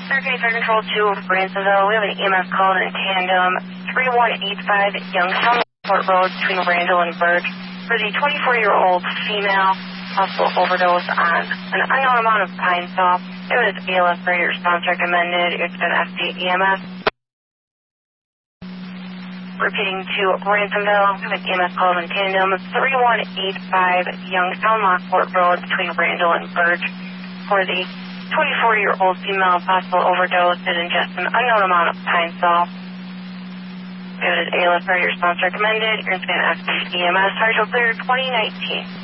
Hurricane Fire Control 2, Bransonville. We have an EMS call in tandem 3185 Youngstown Port Road between Randall and Birch for the 24-year-old female possible overdose on an unknown amount of pine saw. It was ALS for your response recommended. It's been FD EMS. Repeating to Bransonville, we have an EMS call in tandem 3185 Youngstown Lockport Road between Randall and Birch for the 24-year-old female possible overdose that ingests an unknown amount of pine saw. It is ALS for your response recommended. You're going to ask EMS. Partial clear 2019.